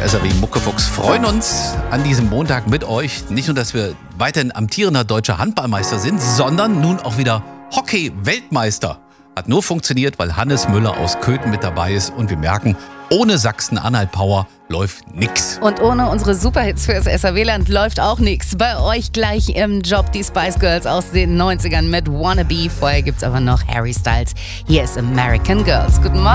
Wir SAW-Muckefuchs freuen uns an diesem Montag mit euch. Nicht nur, dass wir weiterhin amtierender deutscher Handballmeister sind, sondern nun auch wieder Hockey-Weltmeister. Hat nur funktioniert, weil Hannes Müller aus Köthen mit dabei ist. Und wir merken, ohne Sachsen-Anhalt-Power läuft nix. Und ohne unsere Superhits fürs SAW-Land läuft auch nix. Bei euch gleich im Job die Spice Girls aus den 90ern mit Wannabe. Vorher gibt's aber noch Harry Styles. Hier ist American Girls. Guten Morgen.